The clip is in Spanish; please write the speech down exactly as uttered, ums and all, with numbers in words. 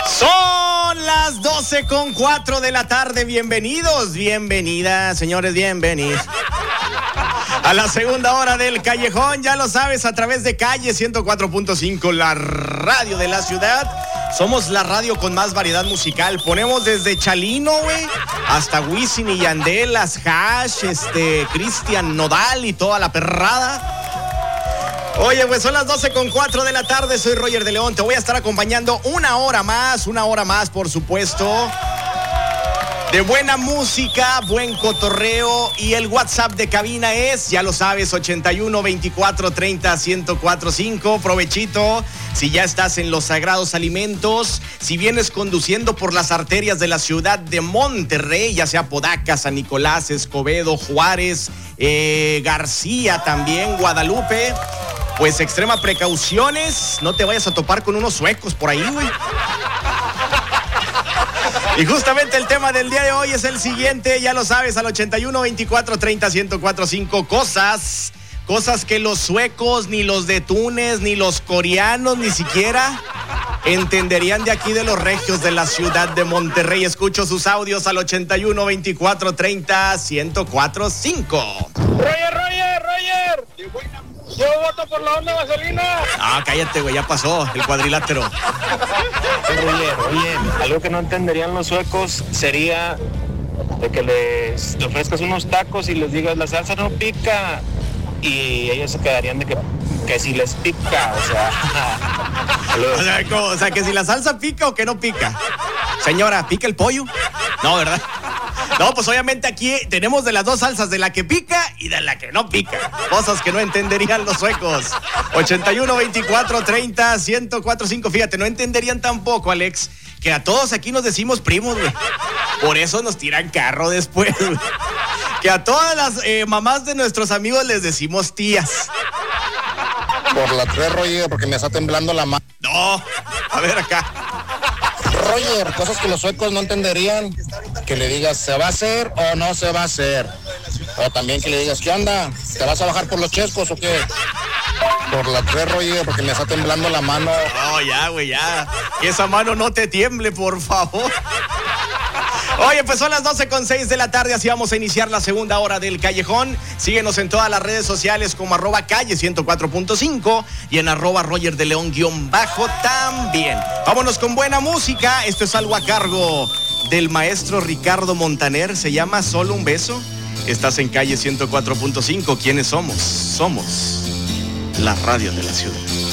Son las doce con cuatro de la tarde. Bienvenidos, bienvenidas, señores, bienvenidos a la segunda hora del Callejón. Ya lo sabes, a través de Calle ciento cuatro punto cinco, la radio de la ciudad. Somos la radio con más variedad musical. Ponemos desde Chalino, güey, hasta Wisin y Yandel, las Hash, este, Cristian Nodal y toda la perrada. Oye, pues son las doce con cuatro de la tarde, soy Roger de León, te voy a estar acompañando una hora más, una hora más, por supuesto, de buena música, buen cotorreo, y el WhatsApp de cabina es, ya lo sabes, ochenta y uno, veinticuatro, treinta, ciento cuatro cinco, provechito, si ya estás en los sagrados alimentos, si vienes conduciendo por las arterias de la ciudad de Monterrey, ya sea Podaca, San Nicolás, Escobedo, Juárez, eh, García también, Guadalupe, pues extrema precauciones, no te vayas a topar con unos suecos por ahí, güey. Y justamente el tema del día de hoy es el siguiente, ya lo sabes, al ochenta y uno, veinticuatro, treinta, ciento cuatro cinco, cosas, cosas que los suecos, ni los de Túnez, ni los coreanos, ni siquiera entenderían de aquí de los regios de la ciudad de Monterrey. Escucho sus audios al ochenta y uno, veinticuatro, treinta, ciento cuatro cinco. Roger, Roger, Roger. Yo voto por la onda vaselina. Ah, cállate, güey, ya pasó el cuadrilátero. Oye, oye, algo que no entenderían los suecos sería de que les ofrezcas unos tacos y les digas la salsa no pica, y ellos se quedarían de que, que si les pica, o sea. o, sea ¿cómo? O sea, que si la salsa pica o que no pica. Señora, ¿pica el pollo? No, ¿verdad? No, pues obviamente aquí tenemos de las dos salsas, de la que pica y de la que no pica. Cosas que no entenderían los suecos. ochenta y uno, veinticuatro, treinta, ciento cuatro cinco. Fíjate, no entenderían tampoco, Alex, que a todos aquí nos decimos primos, güey. Por eso nos tiran carro después, güey. Que a todas las eh, mamás de nuestros amigos les decimos tías. Por la tres, Roger, porque me está temblando la mano. No, a ver acá. Roger, cosas que los suecos no entenderían, que le digas, ¿se va a hacer o no se va a hacer? O también que le digas, ¿qué onda? ¿Te vas a bajar por los chescos o qué? Por la tres, Roger, porque me está temblando la mano. No, ya, güey, ya. Que esa mano no te tiemble, por favor. Oye, pues son las doce con seis de la tarde, así vamos a iniciar la segunda hora del Callejón. Síguenos en todas las redes sociales como arroba calle ciento cuatro punto cinco y en arroba Roger de León guión bajo también. Vámonos con buena música, esto es algo a cargo del maestro Ricardo Montaner, se llama Solo un beso. Estás en calle ciento cuatro punto cinco, ¿quiénes somos? Somos la radio de la ciudad.